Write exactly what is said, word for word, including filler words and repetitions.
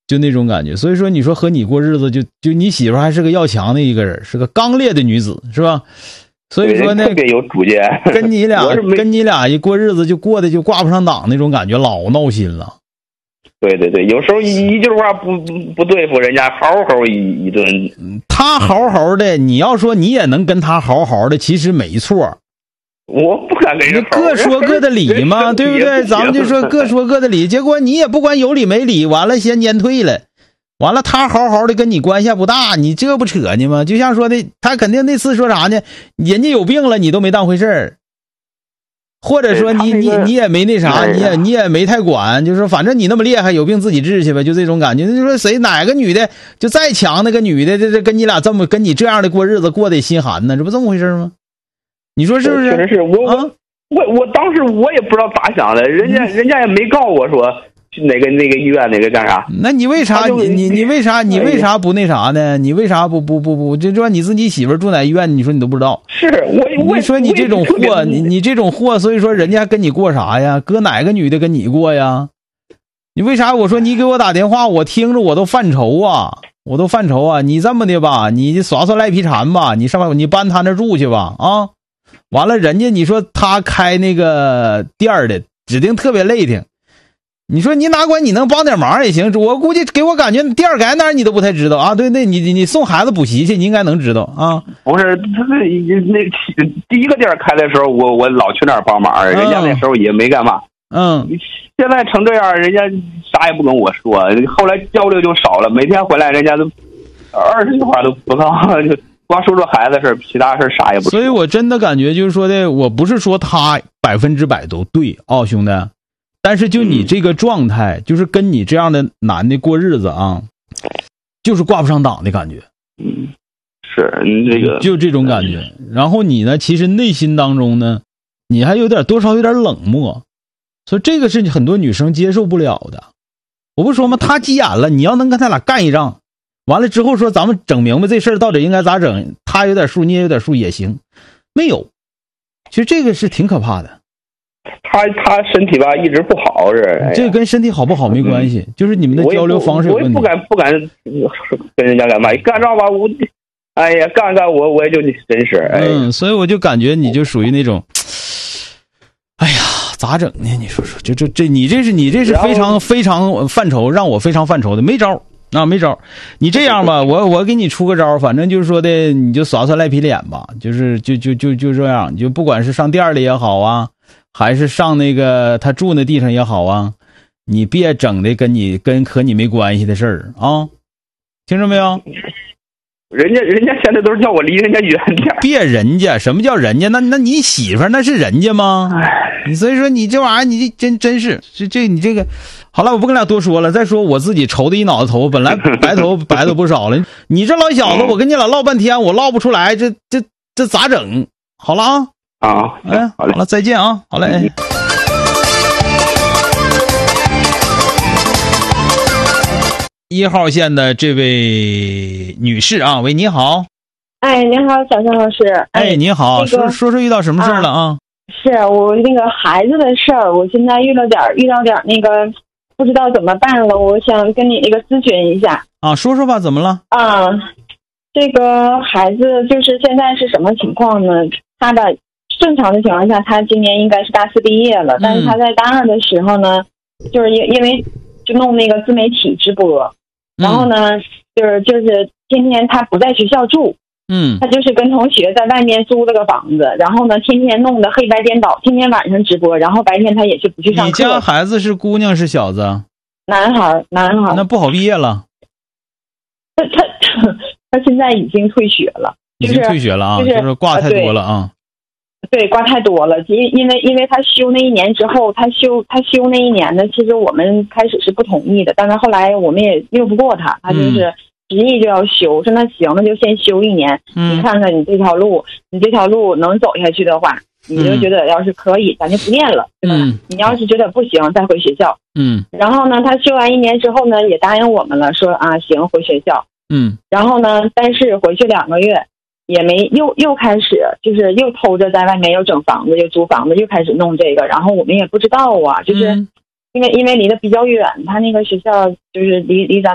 就那种感觉。所以说你说和你过日子就就你媳妇还是个要强的一个人，是个刚烈的女子，是吧？所以说呢， 特别有主见， 跟你俩跟你俩一过日子就过得就挂不上档那种感觉，老闹心了。 对对对，有时候一一句话不不对付人家，好好一一顿。 他好好的，你要说你也能跟他好好的，其实没错。 我不敢跟人好好各说各的理嘛，对不对？咱们就说各说各的理，结果你也不管有理没理，完了先撵退了。完了，他好好的跟你关系不大，你这不扯呢吗？就像说的，他肯定那次说啥呢？人家有病了，你都没当回事儿，或者说你你你也没那啥，你也你也没太管，就是说反正你那么厉害，有病自己治去呗，就这种感觉。就说谁哪个女的就再强那个女的，这这跟你俩这么跟你这样的过日子，过得心寒呢，这不这么回事吗？你说是不是？ 确实是我、啊、我我当时我也不知道咋想的，人家、嗯、人家也没告我说。哪个哪个医院哪个干啥？ 那你为啥你你你为啥你为啥不那啥呢？你为啥不不不不就说你自己媳妇住哪医院？你说你都不知道？ 是我我你说你这种货，你你这种货，所以说人家跟你过啥呀？搁哪个女的跟你过呀？你为啥？我说你给我打电话，我听着我都犯愁啊，我都犯愁啊！你这么的吧，你耍耍赖皮缠吧，你上你搬他那住去吧啊！完了，人家你说他开那个店儿的，指定特别累挺。你说你哪管你能帮点忙也行，我估计给我感觉店儿改哪儿你都不太知道啊。对，那你你送孩子补习去，你应该能知道啊。 不是，他那那第一个店开的时候，我我老去那儿帮忙，人家那时候也没干嘛。 嗯， 现在成这样，人家啥也不跟我说，后来交流就少了，每天回来人家都二十句话都不到，就光说说孩子事，其他事啥也不说。 所以我真的感觉就是说的，我不是说他百分之百都对哦，兄弟。但是就你这个状态、嗯、就是跟你这样的男的过日子啊，就是挂不上档的感觉。 嗯，是你这个就这种感觉。然后你呢，其实内心当中呢，你还有点多少有点冷漠，所以这个是很多女生接受不了的。我不说吗？他急眼了，你要能跟他俩干一仗，完了之后说咱们整明白这事儿到底应该咋整，他有点数你也有点数也行。没有，其实这个是挺可怕的。 他他身体吧一直不好是，哎、 这跟身体好不好没关系，嗯、就是你们的交流方式有问题。 我也不敢不敢跟人家干嘛，干仗吧我，哎呀干干我我也就真是，哎、 嗯，所以我就感觉你就属于那种，哎呀咋整呢？你说说，这这这你这是你这是非常非常犯愁，让我非常犯愁的，没招啊没招。你这样吧，我我给你出个招，反正就是说的，你就耍耍赖皮脸吧，就是就就就就这样，就不管是上店里也好啊。还是上那个他住那地方也好啊，你别整的跟你跟和你没关系的事儿啊，听着没有？ 人家人家现在都是叫我离人家远点。 别人家，什么叫人家？那那你媳妇儿那是人家吗？你所以说你这玩意儿，你真真是这这你这个，好了，我不跟俩多说了。再说我自己愁的一脑子头，本来白头白了不少了。你这老小子，我跟你俩唠半天，我唠不出来，这这这咋整？好了啊。 啊， 哎，好了，再见啊，好嘞。哎一号线的这位女士啊，喂，你好。 哎，您好，小盛老师。 哎， 哎你好， 那个、 说说说遇到什么事儿了啊？啊是我那个孩子的事儿，我现在遇到点遇到点那个不知道怎么办了，我想跟你那个咨询一下。 啊，说说吧，怎么了？ 啊，这个孩子就是现在是什么情况呢？他的。正常的情况下，他今年应该是大四毕业了，但是他在大二的时候呢，就是因因为就弄那个自媒体直播，然后呢，就是就是天天他不在学校住， 嗯， 他就是跟同学在外面租了个房子，然后呢，天天弄得黑白颠倒，天天晚上直播，然后白天他也是不去上课。 你家孩子是姑娘是小子？ 男孩，男孩。 那不好毕业了。 他他他现在已经退学了， 已经退学了啊， 就是、 就是挂太多了啊。 对，挂太多了，因因为因为他休那一年之后，他休他休那一年呢，其实我们开始是不同意的，但是后来我们也拗不过他，他就是执意就要休，说那行，那就先休一年， 嗯、 你看看你这条路，你这条路能走下去的话，你就觉得要是可以，咱就不念了，对吧？ 嗯、 你要是觉得不行，再回学校。 嗯。 然后呢，他休完一年之后呢，也答应我们了，说啊行，回学校。 嗯。 然后呢，但是回去两个月。也没又又开始就是又偷着在外面又整房子又租房子又开始弄这个，然后我们也不知道啊，就是因为因为离得比较远，他那个学校就是离离咱